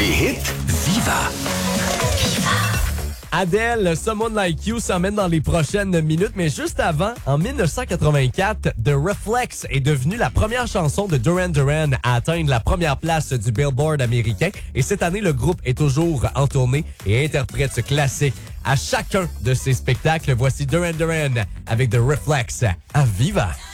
hits Viva. Adele, Someone Like You s'emmène dans les prochaines minutes, mais juste avant, en 1984, The Reflex est devenue la première chanson de Duran Duran à atteindre la première place du Billboard américain. Et cette année, le groupe est toujours en tournée et interprète ce classique à chacun de ses spectacles. Voici Duran Duran avec The Reflex à Viva.